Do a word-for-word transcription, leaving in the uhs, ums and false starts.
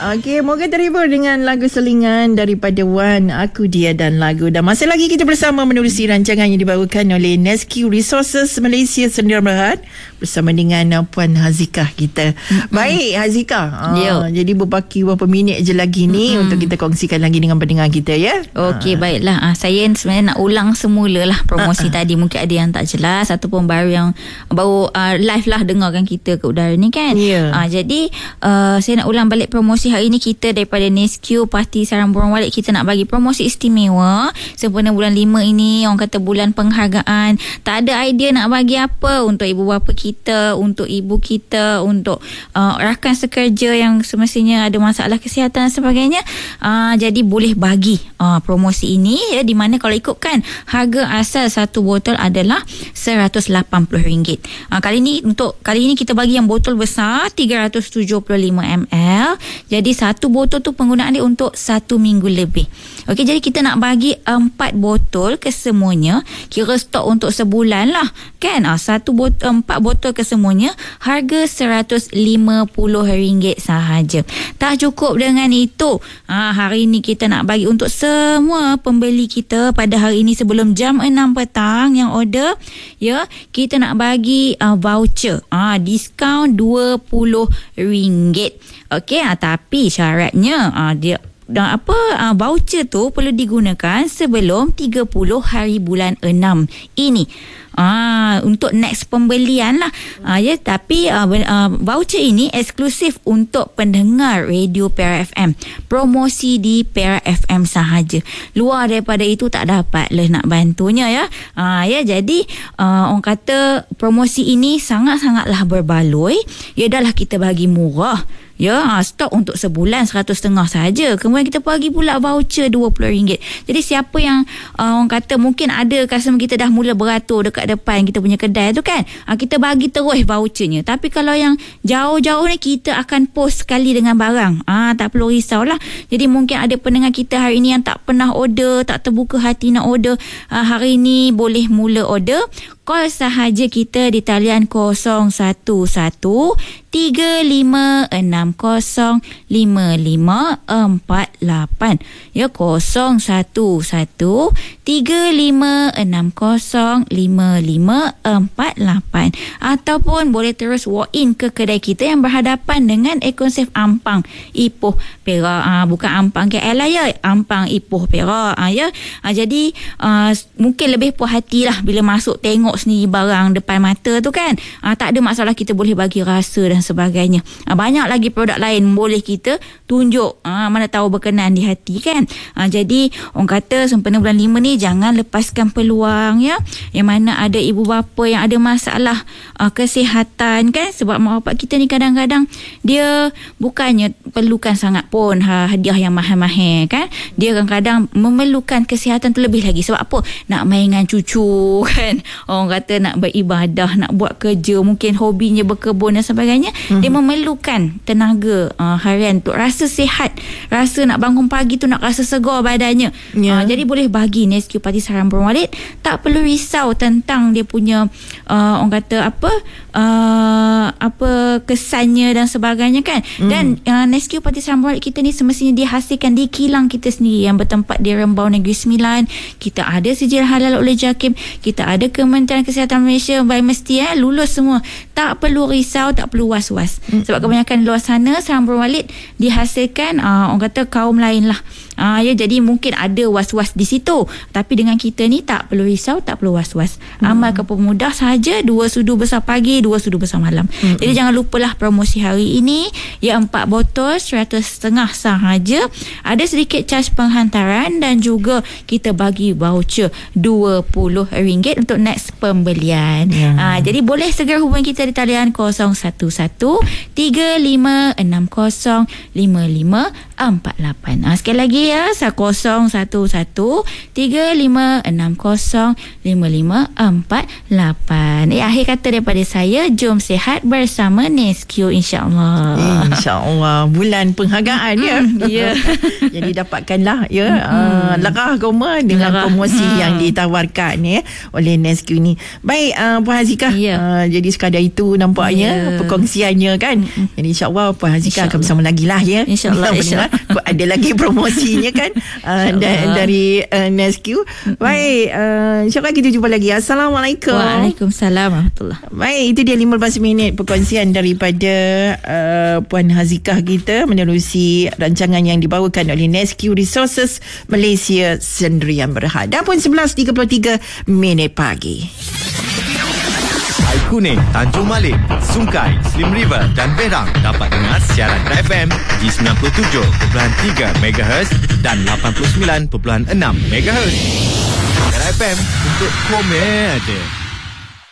Okey, moga terhibur dengan lagu selingan daripada Wan, Aku Dia dan Lagu. Dan masih lagi kita bersama menerusi rancangan yang dibawakan oleh Nesque Resources Malaysia Sdn Bhd bersama dengan uh, Puan Hazikah kita. Mm-hmm. Baik Hazikah, uh, jadi berbaki beberapa minit je lagi ni mm-hmm. untuk kita kongsikan lagi dengan pendengar kita ya. Okey, uh. baiklah. Uh, saya sebenarnya nak ulang semula lah promosi uh-uh. tadi. Mungkin ada yang tak jelas ataupun baru yang baru uh, live lah dengarkan kita ke udara ni kan. Yeah. Uh, jadi uh, saya nak ulang balik promosi hari ini. Kita daripada Nesque Parti Sarang Burung Walid, kita nak bagi promosi istimewa sempena bulan lima ini. Orang kata bulan penghargaan. Tak ada idea nak bagi apa untuk ibu bapa kita, untuk ibu kita, untuk uh, rakan sekerja yang semestinya ada masalah kesihatan dan sebagainya. Uh, jadi boleh bagi uh, promosi ini ya, di mana kalau ikutkan harga asal satu botol adalah seratus lapan puluh ringgit. Uh, kali ini untuk kali ini kita bagi yang botol besar tiga ratus tujuh puluh lima mililiter. Jadi satu botol tu penggunaan dia untuk satu minggu lebih. Okey, jadi kita nak bagi empat botol kesemuanya. Kira stok untuk sebulan lah kan. Ah, satu botol, empat botol kesemuanya harga seratus lima puluh ringgit sahaja. Tak cukup dengan itu. Ah, hari ini kita nak bagi untuk semua pembeli kita pada hari ini sebelum jam enam petang yang order ya, kita nak bagi uh, voucher. Ah, diskaun dua puluh ringgit. Okey, ah, tapi syaratnya ah, dia dan apa uh, voucher tu perlu digunakan sebelum tiga puluh hari bulan enam ini. Ah, untuk next pembelian lah. Ah, ya, tapi uh, uh, voucher ini eksklusif untuk pendengar radio Perak F M. Promosi di Perak F M sahaja. Luar daripada itu tak dapat lah nak bantunya ya. Ah, ya, jadi uh, orang kata promosi ini sangat-sangatlah berbaloi. Ya, dah lah kita bagi murah. Ya, stok untuk sebulan seratus setengah saja. Kemudian kita bagi pula voucher dua puluh ringgit. Jadi siapa yang uh, orang kata mungkin ada customer kita dah mula beratur dekat depan kita punya kedai tu kan, uh, kita bagi terus vouchernya. Tapi kalau yang jauh-jauh ni kita akan post sekali dengan barang. Ah, tak perlu risaulah. Jadi mungkin ada pendengar kita hari ni yang tak pernah order, tak terbuka hati nak order. Uh, hari ni boleh mula order. Call sahaja kita di talian kosong satu satu tiga lima enam kosong lima lima empat lapan. Ya, kosong satu satu tiga lima enam kosong lima lima empat lapan. Ataupun boleh terus walk in ke kedai kita yang berhadapan dengan Econsave Ampang Ipoh Perak. Ah, bukan Ampang K L lah ya, Ampang Ipoh Perak. Ah, ya. Ah, jadi ah, mungkin lebih puas hati lah bila masuk tengok sendiri barang depan mata tu kan. Ah, tak ada masalah, kita boleh bagi rasa dan sebagainya. Ah, banyak lagi produk lain boleh kita tunjuk. Ah, mana tahu berkenan di hati kan. Ah, jadi orang kata sempena bulan lima ni jangan lepaskan peluang ya. Yang mana ada ibu bapa yang ada masalah uh, kesihatan kan. Sebab mak bapak kita ni kadang-kadang dia bukannya perlukan sangat pun ha, hadiah yang mahal-mahal kan. Dia kadang-kadang memerlukan kesihatan terlebih lagi. Sebab apa? Nak main dengan cucu kan. Orang kata nak beribadah, nak buat kerja, mungkin hobinya berkebun dan sebagainya. Mm-hmm. Dia memerlukan tenaga uh, harian untuk rasa sihat, rasa nak bangun pagi tu nak rasa segar badannya. Yeah. Uh, jadi boleh bagi Nesque Parti Sarang Burung Walid. Tak perlu risau tentang dia punya uh, orang kata apa uh, apa kesannya dan sebagainya kan. Mm. Dan uh, Nesque Parti Sarang Burung Walid kita ni semestinya dihasilkan di kilang kita sendiri yang bertempat di Rembau Negeri Sembilan. Kita ada sijil halal oleh JAKIM, kita ada Kementerian Kesihatan Malaysia baik mesti eh lulus semua. Tak perlu risau, tak perlu was-was. Mm. Sebab kebanyakan luar sana Sarang Burung Walid dihasilkan uh, orang kata kaum lain lah. Ah, ya, jadi mungkin ada was-was di situ. Tapi dengan kita ni tak perlu risau, tak perlu was-was. Hmm. Amal kepemudah sahaja, dua sudu besar pagi, dua sudu besar malam. Hmm. Jadi jangan lupalah promosi hari ini. Ya, empat botol seratus setengah sahaja. Ada sedikit charge penghantaran dan juga kita bagi voucher dua puluh ringgit untuk next pembelian. Hmm. Ah, jadi boleh segera hubungi kita di talian kosong satu satu tiga lima enam kosong lima lima empat lapan. Ha, sekali lagi ya, kosong satu satu tiga lima enam kosong lima lima empat lapan. Eh, akhir kata daripada saya, jom sihat bersama Nesq, insya-Allah. InsyaAllah. Bulan penghargaan ya. Ya. Jadi dapatkanlah ya uh, Lerah Goma dengan Lerah. promosi ha. yang ditawarkan ya oleh Nesq ni. Baik uh, Puan Hazikah. Ya. Uh, jadi sekadar itu nampaknya ya. perkongsiannya kan. Mm-mm. Jadi insya-Allah Puan Hazikah akan bersama lagi lah ya. InsyaAllah. Insya ada lagi promosinya kan uh, da- dari uh, Nesq. Baik, uh, insyaAllah kita jumpa lagi. Assalamualaikum. Waalaikumsalam warahmatullahi. Baik, itu dia lima belas minit perkongsian daripada uh, Puan Hazikah kita menerusi rancangan yang dibawakan oleh Nesq Resources Malaysia Sdn Bhd. Dah pun sebelas tiga puluh tiga minit pagi. Kuning, Tanjung Malik, Sungai, Slim River dan Berang dapat dengar siaran F M di sembilan puluh tujuh perpuluhan tiga megahertz dan lapan puluh sembilan perpuluhan enam megahertz. F M untuk komedia.